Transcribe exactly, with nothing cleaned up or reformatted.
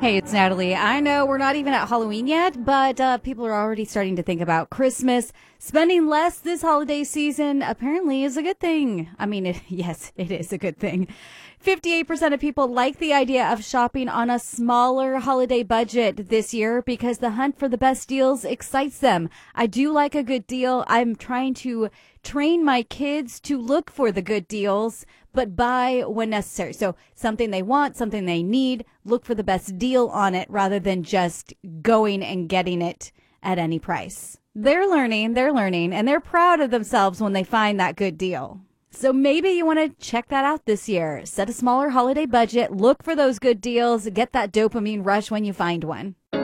Hey, it's Natalie. I know we're not even at Halloween yet, but uh, people are already starting to think about Christmas. Spending less this holiday season apparently is a good thing. I mean, it, yes, it is a good thing. fifty-eight percent of people like the idea of shopping on a smaller holiday budget this year because the hunt for the best deals excites them. I do like a good deal. I'm trying to train my kids to look for the good deals, but buy when necessary. So something they want, something they need, look for the best deal on it rather than just going and getting it at any price. They're learning, they're learning, and they're proud of themselves when they find that good deal. So maybe you want to check that out this year. Set a smaller holiday budget, look for those good deals, get that dopamine rush when you find one.